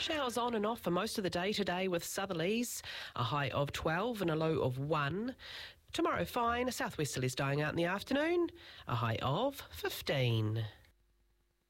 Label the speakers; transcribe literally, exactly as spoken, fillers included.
Speaker 1: Showers on and off for most of the day today with southerlies, a high of twelve and a low of one. Tomorrow fine, a southwesterlies dying out in the afternoon, a high of fifteen.